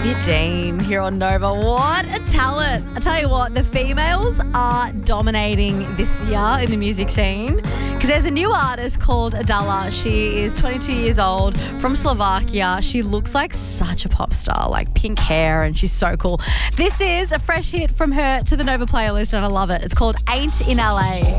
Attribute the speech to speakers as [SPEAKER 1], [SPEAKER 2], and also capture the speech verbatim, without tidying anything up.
[SPEAKER 1] Olivia Dean here on Nova. What a talent. I tell you what, the females are dominating this year in the music scene because there's a new artist called Adela. She is twenty-two years old from Slovakia. She looks like such a pop star, like pink hair, and she's so cool. This is a fresh hit from her to the Nova playlist and I love it. It's called Ain't in L A.